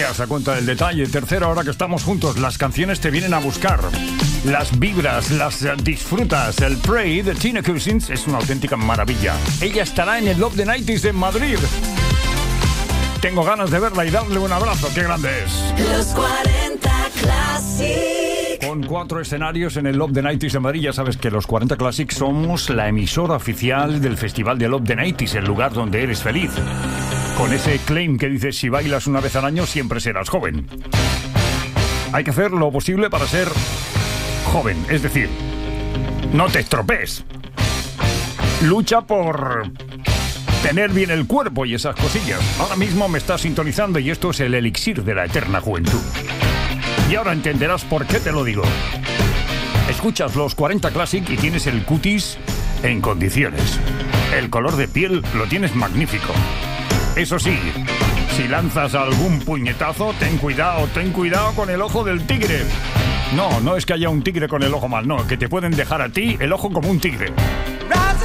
días a cuenta del detalle. Tercera hora que estamos juntos. Las canciones te vienen a buscar. Las vibras, las disfrutas. El Pray de Tina Cousins es una auténtica maravilla. Ella estará en el Love the 90s en Madrid. Tengo ganas de verla y darle un abrazo. ¡Qué grande es! Los 40 Classic. Con 4 escenarios en el Love the 90s de Madrid. Ya sabes que los 40 Classic somos la emisora oficial del Festival de Love the 90s, el lugar donde eres feliz. Con ese claim que dice: si bailas una vez al año, siempre serás joven. Hay que hacer lo posible para ser joven, es decir, no te estropees. Lucha por tener bien el cuerpo y esas cosillas. Ahora mismo me estás sintonizando y esto es el elixir de la eterna juventud. Y ahora entenderás por qué te lo digo. Escuchas los 40 Classic y tienes el cutis en condiciones. El color de piel lo tienes magnífico. Eso sí, si lanzas algún puñetazo, ten cuidado con el ojo del tigre. No es que haya un tigre con el ojo mal, no, que te pueden dejar a ti el ojo como un tigre.